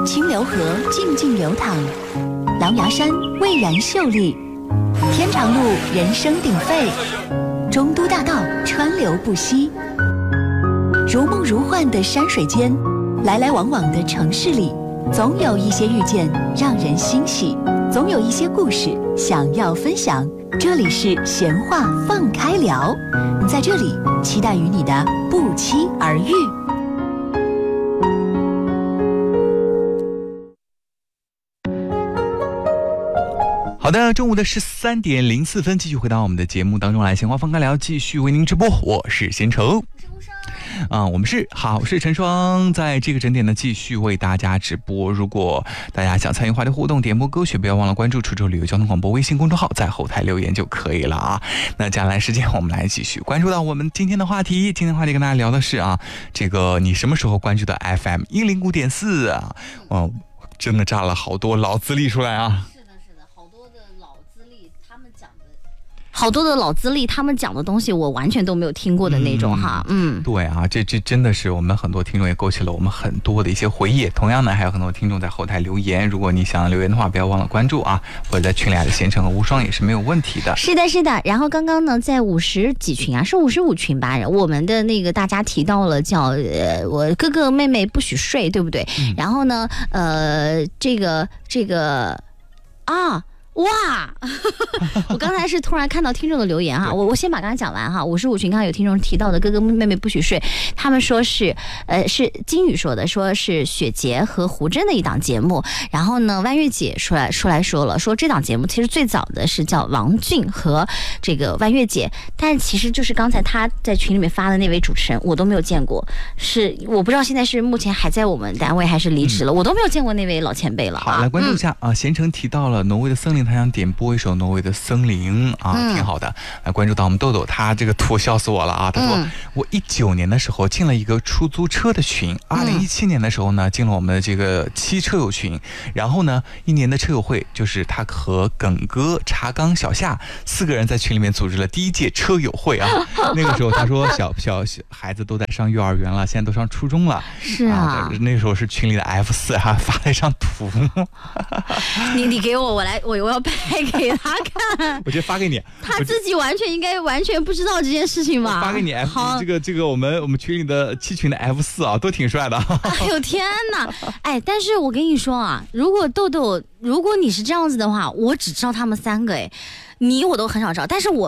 清流河静静流淌，狼牙山蔚然秀丽，天长路人声鼎沸，中都大道川流不息。如梦如幻的山水间，来来往往的城市里，总有一些遇见让人欣喜，总有一些故事想要分享。这里是闲话放开聊，在这里期待与你的不期而遇。 好的，中午的13点04分，继续回到我们的节目当中来，闲话放开聊，继续为您直播。我是贤成。我们是好事成双，在这个整点呢继续为大家直播。如果大家想参与话题互动、点播歌曲，不要忘了关注楚州旅游交通广播微信公众号，在后台留言就可以了啊。那接下来时间我们来继续关注到我们今天的话题。今天的话题跟大家聊的是这个你什么时候关注的 FM 105.4啊？真的炸了好多老资历出来啊！ 好多的老资历他们讲的东西我完全都没有听过的那种哈。 对啊，这真的是我们很多听众也勾起了我们很多的一些回忆。同样呢，还有很多听众在后台留言，如果你想留言的话，不要忘了关注啊，或者在群里的贤成和无双也是没有问题的。 是的，是的。然后刚刚呢，在50几群是55群吧，我们的那个大家提到了叫我哥哥妹妹不许睡，对不对？然后呢，这个哇我刚才是突然看到听众的留言哈，我先把刚才讲完哈。55群刚刚有听众提到的哥哥妹妹不许睡，他们说是是金宇说的，说是雪洁和胡真的一档节目。然后呢，万月姐说了，说这档节目其实最早的是叫王俊和这个万月姐，但其实就是刚才他在群里面发的那位主持人我都没有见过，是我不知道现在是目前还在我们单位还是离职了，我都没有见过那位老前辈了。 好，来关注一下贤成提到了挪威的森林，他想点播一首挪威的森林挺好的。来关注到我们豆豆，他这个图笑死我了啊！他说我19年的时候进了一个出租车的群，2017年的时候呢进了我们的这个7车友群，然后呢1年的车友会，就是他和耿哥、茶缸、小夏4个人在群里面组织了第1届车友会啊。那个时候他说小孩子都在上幼儿园了，现在都上初中了。 是啊， 那时候是群里的 F4 发了一张图。 你给我要拍给他看。 我直接发给你。 他自己应该完全不知道这件事情吧？ 我发给你 这个我们群里的7群的 F4 都挺帅的。 哎呦天哪！但是我跟你说啊，如果豆豆，如果你是这样子的话，我只知道他们3个你我都很少知道，但是